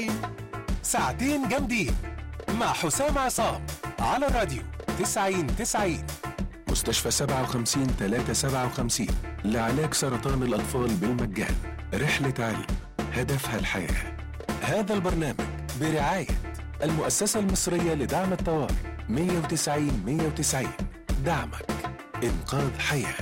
ساعتين جامدين مع حسام عصام على الراديو 90 مستشفى 57 لعلاج سرطان الأطفال بالمجان. رحلة علم هدفها الحياة. هذا البرنامج برعاية المؤسسة المصرية لدعم الطوارئ 190 دعمك إنقاذ حياة.